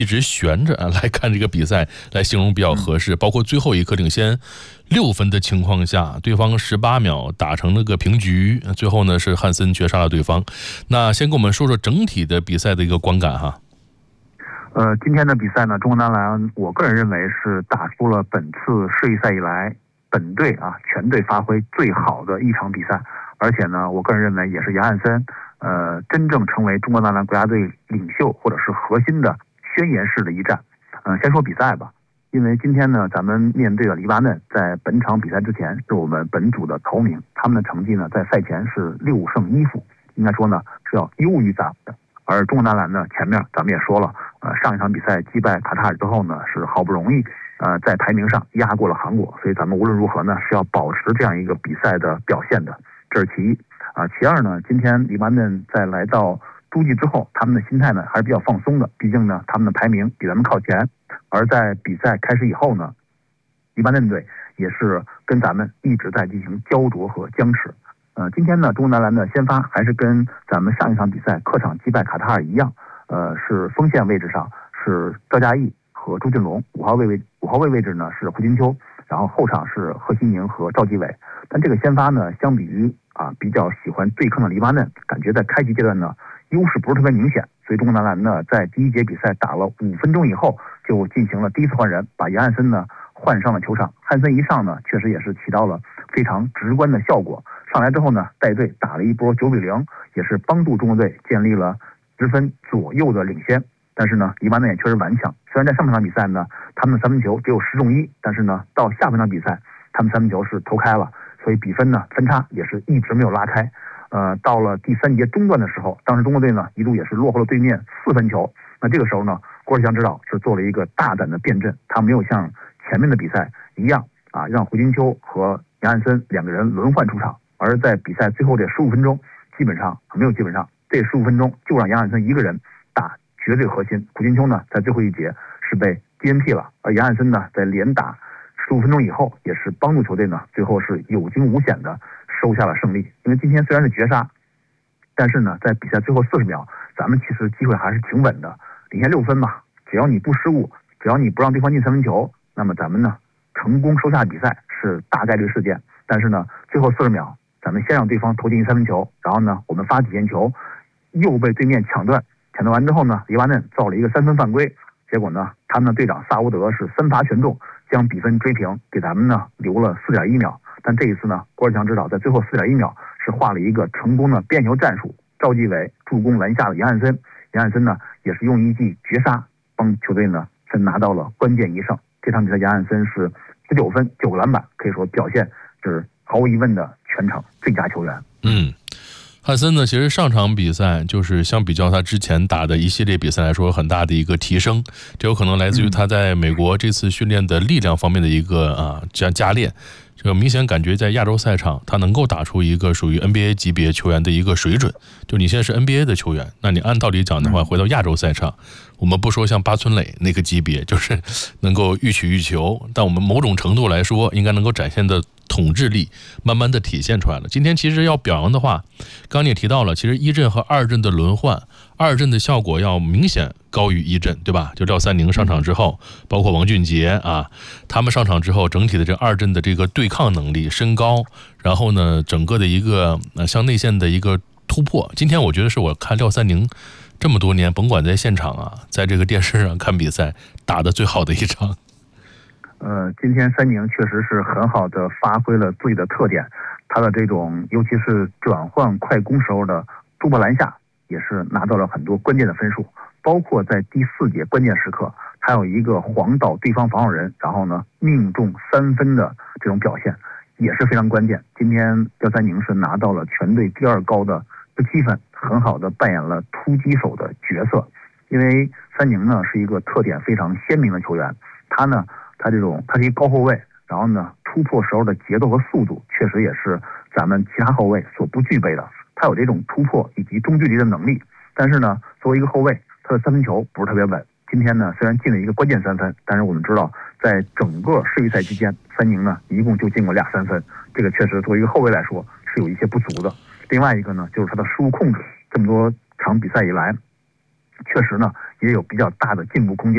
一直悬着来看这个比赛来形容比较合适。包括最后一刻领先6分的情况下，对方18秒打成了个平局，最后呢是汉森绝杀了对方。那先跟我们说说整体的比赛的一个观感哈。 今天的比赛呢，中国男篮我个人认为是打出了本次世预赛以来本队全队发挥最好的一场比赛，而且呢，我个人认为也是杨汉森真正成为中国男篮国家队领袖或者是核心的宣言式的一战。先说比赛吧，因为今天呢，咱们面对的黎巴嫩在本场比赛之前是我们本组的头名，他们的成绩呢在赛前是6胜1负，应该说呢是要优于咱们的。而中国男篮呢，前面咱们也说了，上一场比赛击败卡塔尔之后呢，是好不容易在排名上压过了韩国，所以咱们无论如何呢是要保持这样一个比赛的表现的，这是其一。其二呢，今天黎巴嫩在来到诸暨之后，他们的心态呢还是比较放松的，毕竟呢他们的排名比咱们靠前。而在比赛开始以后呢，黎巴嫩队也是跟咱们一直在进行焦灼和僵持。今天呢，中国男篮的先发还是跟咱们上一场比赛客场击败卡塔尔一样，是锋线位置上是赵佳毅和朱俊龙，5号位位置呢是胡金秋，然后后场是贺西宁和赵继伟。但这个先发呢，相比于比较喜欢对抗的黎巴嫩，感觉在开局阶段呢优势不是特别明显，所以中国男篮呢在第一节比赛打了5分钟以后就进行了第一次换人，把杨汉森呢换上了球场。汉森一上呢，确实也是起到了非常直观的效果。上来之后呢，带队打了一波9-0，也是帮助中国队建立了10分左右的领先。但是呢，黎巴嫩也确实顽强。虽然在上半场比赛呢，他们的三分球只有10中1，但是呢，到下半场比赛，他们三分球是投开了，所以比分呢分差也是一直没有拉开。到了第3节中段的时候，当时中国队呢一度也是落后了对面4分球。那这个时候呢，郭志强指导是做了一个大胆的变阵，他没有像前面的比赛一样让胡金秋和杨汉森2个人轮换出场，而在比赛最后这15分钟，基本上这15分钟就让杨汉森一个人打绝对核心。胡金秋呢在最后一节是被 DNP 了，而杨汉森呢在连打15分钟以后，也是帮助球队呢最后是有惊无险的收下了胜利。因为今天虽然是绝杀，但是呢在比赛最后40秒，咱们其实机会还是挺稳的，领先6分嘛，只要你不失误，只要你不让对方进三分球，那么咱们呢成功收下比赛是大概率事件。但是呢最后40秒，咱们先让对方投进3分球，然后呢我们发底线球又被对面抢断完之后呢，黎巴嫩造了一个3分犯规，结果呢他们的队长萨乌德是3罚全中，将比分追平，给咱们呢留了4.1秒。但这一次呢，郭志强指导在最后4.1秒是画了一个成功的边球战术，赵继伟助攻篮下的杨汉森，杨汉森呢也是用一记绝杀帮球队呢是拿到了关键一胜。这场比赛杨汉森是19分9个篮板，可以说表现是毫无疑问的全场最佳球员。 汉森呢，其实上场比赛就是相比较他之前打的一系列比赛来说，有很大的一个提升。这有可能来自于他在美国这次训练的力量方面的一个加练。这个明显感觉在亚洲赛场，他能够打出一个属于 NBA 级别球员的一个水准。就你现在是 NBA 的球员，那你按道理讲的话，回到亚洲赛场，我们不说像八村垒那个级别，就是能够欲取欲求，但我们某种程度来说，应该能够展现的统治力慢慢的体现出来了。今天其实要表扬的话，刚刚你也提到了，其实一阵和二阵的轮换，二阵的效果要明显高于一阵，对吧？就廖三宁上场之后，包括王俊杰他们上场之后，整体的这二阵的这个对抗能力、身高，然后呢，整个的一个向内线的一个突破。今天我觉得是我看廖三宁这么多年，甭管在现场在这个电视上看比赛打的最好的一场。 今天三宁确实是很好的发挥了自己的特点，他的这种尤其是转换快攻时候的突破篮下，也是拿到了很多关键的分数。包括在第4节关键时刻，他有一个晃倒对方防守人，然后呢命中3分的这种表现，也是非常关键。今天廖三宁是拿到了全队第2高的17分，很好的扮演了突击手的角色。因为三宁呢是一个特点非常鲜明的球员，他是一个高后卫，然后呢突破时候的节奏和速度确实也是咱们其他后卫所不具备的。他有这种突破以及中距离的能力，但是呢作为一个后卫，他的3分球不是特别稳。今天呢虽然进了一个关键3分，但是我们知道在整个世预赛期间，三宁呢一共就进过23分，这个确实作为一个后卫来说是有一些不足的。另外一个呢就是他的失误控制，这么多场比赛以来确实呢也有比较大的进步空间。